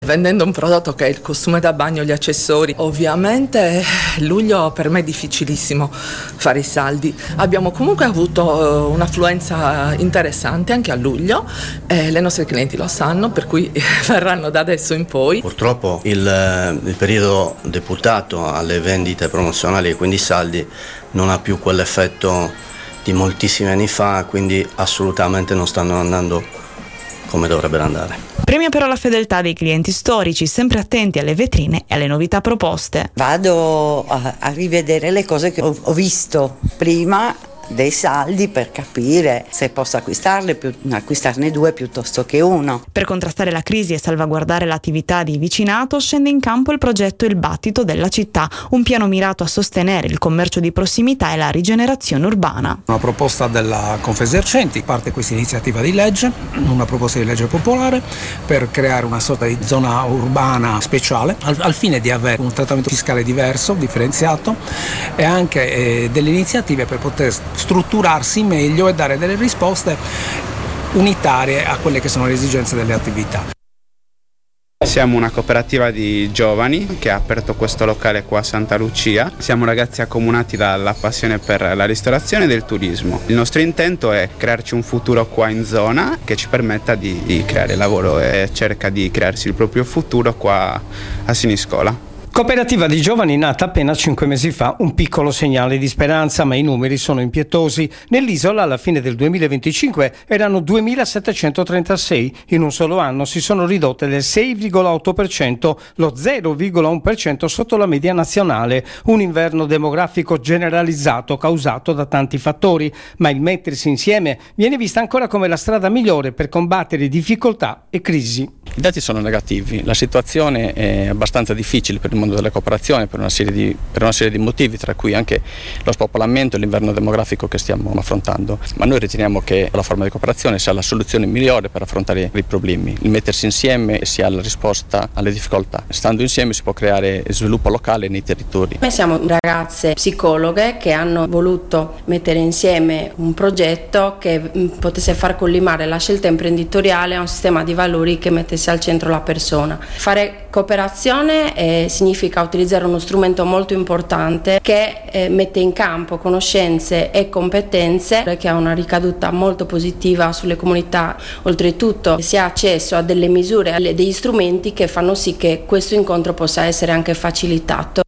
Vendendo un prodotto che è il costume da bagno, gli accessori, ovviamente luglio per me è difficilissimo fare i saldi. Abbiamo comunque avuto un'affluenza interessante anche a luglio, le nostre clienti lo sanno, per cui verranno da adesso in poi. Purtroppo il periodo deputato alle vendite promozionali e quindi saldi non ha più quell'effetto di moltissimi anni fa, quindi assolutamente non stanno andando come dovrebbero andare. Premia però la fedeltà dei clienti storici, sempre attenti alle vetrine e alle novità proposte. Vado a rivedere le cose che ho visto prima dei saldi per capire se posso acquistarne due piuttosto che uno. Per contrastare la crisi e salvaguardare l'attività di vicinato scende in campo il progetto Il Battito della città, un piano mirato a sostenere il commercio di prossimità e la rigenerazione urbana. Una proposta della Confesercenti, parte questa iniziativa di legge, una proposta di legge popolare per creare una sorta di zona urbana speciale al fine di avere un trattamento fiscale diverso, differenziato e anche delle iniziative per poter strutturarsi meglio e dare delle risposte unitarie a quelle che sono le esigenze delle attività. Siamo una cooperativa di giovani che ha aperto questo locale qua a Santa Lucia. Siamo ragazzi accomunati dalla passione per la ristorazione e del turismo. Il nostro intento è crearci un futuro qua in zona che ci permetta di creare lavoro e cerca di crearsi il proprio futuro qua a Siniscola. Cooperativa di giovani nata appena 5 mesi fa, un piccolo segnale di speranza, ma i numeri sono impietosi. Nell'isola alla fine del 2025 erano 2.736, in un solo anno si sono ridotte del 6,8%, lo 0,1% sotto la media nazionale. Un inverno demografico generalizzato causato da tanti fattori, ma il mettersi insieme viene vista ancora come la strada migliore per combattere difficoltà e crisi. I dati sono negativi, la situazione è abbastanza difficile per il mondo delle cooperazioni per una serie di motivi, tra cui anche lo spopolamento e l'inverno demografico che stiamo affrontando, ma noi riteniamo che la forma di cooperazione sia la soluzione migliore per affrontare i problemi. Il mettersi insieme sia la risposta alle difficoltà. Stando insieme si può creare sviluppo locale nei territori. Noi siamo ragazze psicologhe che hanno voluto mettere insieme un progetto che potesse far collimare la scelta imprenditoriale a un sistema di valori che mettesse al centro la persona. Fare cooperazione significa utilizzare uno strumento molto importante che mette in campo conoscenze e competenze che ha una ricaduta molto positiva sulle comunità. Oltretutto si ha accesso a delle misure, a degli strumenti che fanno sì che questo incontro possa essere anche facilitato.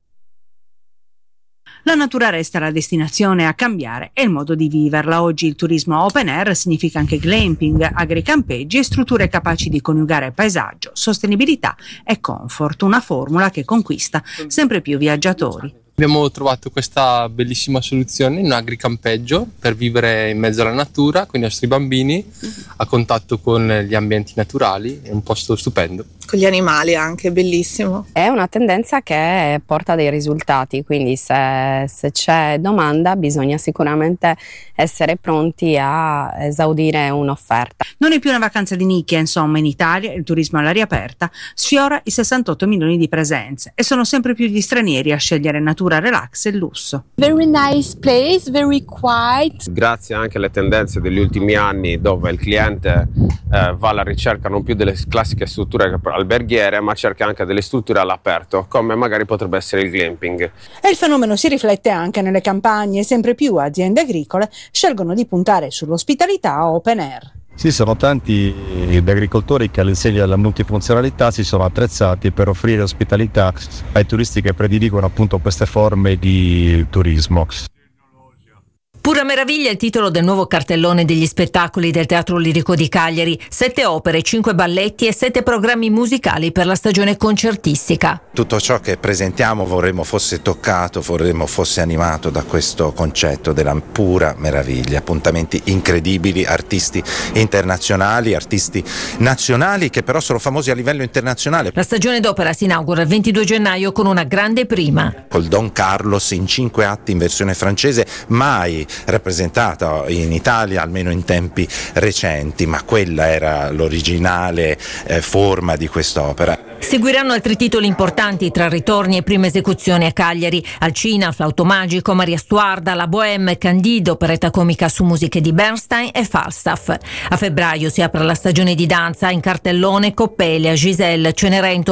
La natura resta la destinazione, a cambiare è il modo di viverla. Oggi il turismo open air significa anche glamping, agricampeggi e strutture capaci di coniugare paesaggio, sostenibilità e comfort, una formula che conquista sempre più viaggiatori. Abbiamo trovato questa bellissima soluzione in un agricampeggio per vivere in mezzo alla natura con i nostri bambini, a contatto con gli ambienti naturali, è un posto stupendo. Con gli animali anche, bellissimo. È una tendenza che porta dei risultati, quindi se c'è domanda bisogna sicuramente essere pronti a esaudire un'offerta. Non è più una vacanza di nicchia, insomma, in Italia il turismo all'aria aperta sfiora i 68 milioni di presenze e sono sempre più gli stranieri a scegliere natura, relax e lusso. Very nice place, very quiet. Grazie anche alle tendenze degli ultimi anni dove il cliente va alla ricerca non più delle classiche strutture alberghiere, ma cerca anche delle strutture all'aperto, come magari potrebbe essere il glamping. E il fenomeno si riflette anche nelle campagne, sempre più aziende agricole scelgono di puntare sull'ospitalità open air. Sì, sono tanti gli agricoltori che all'insegna della multifunzionalità si sono attrezzati per offrire ospitalità ai turisti che prediligono appunto queste forme di turismo. Pura meraviglia è il titolo del nuovo cartellone degli spettacoli del Teatro Lirico di Cagliari. 7 opere, 5 balletti e 7 programmi musicali per la stagione concertistica. Tutto ciò che presentiamo vorremmo fosse toccato, vorremmo fosse animato da questo concetto della pura meraviglia. Appuntamenti incredibili, artisti internazionali, artisti nazionali che però sono famosi a livello internazionale. La stagione d'opera si inaugura il 22 gennaio con una grande prima. Col Don Carlos in 5 atti in versione francese, mai rappresentata in Italia, almeno in tempi recenti, ma quella era l'originale forma di quest'opera. Seguiranno altri titoli importanti tra ritorni e prime esecuzioni a Cagliari. Alcina, Flauto Magico, Maria Stuarda, La Bohème, Candide, operetta comica su musiche di Bernstein e Falstaff. A febbraio si apre la stagione di danza, in cartellone Coppelia, Giselle, Cenerentola,